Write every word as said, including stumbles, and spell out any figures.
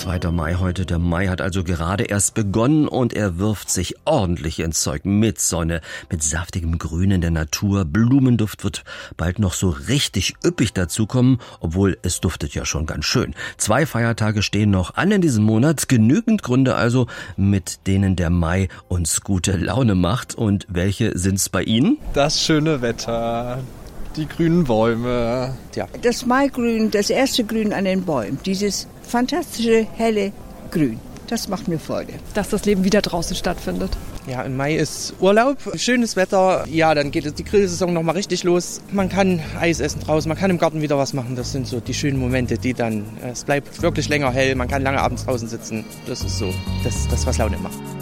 zweiter Mai heute. Der Mai hat also gerade erst begonnen und er wirft sich ordentlich ins Zeug mit Sonne, mit saftigem Grün in der Natur. Blumenduft wird bald noch so richtig üppig dazukommen, obwohl es duftet ja schon ganz schön. Zwei Feiertage stehen noch an in diesem Monat. Genügend Gründe also, mit denen der Mai uns gute Laune macht. Und welche sind's bei Ihnen? Das schöne Wetter. Die grünen Bäume. Ja. Das Maigrün, das erste Grün an den Bäumen, dieses fantastische, helle Grün, das macht mir Freude. Dass das Leben wieder draußen stattfindet. Ja, im Mai ist Urlaub, schönes Wetter. Ja, dann geht die Grillsaison nochmal richtig los. Man kann Eis essen draußen, man kann im Garten wieder was machen. Das sind so die schönen Momente, die dann, es bleibt wirklich länger hell, man kann lange abends draußen sitzen. Das ist so das, das was Laune macht.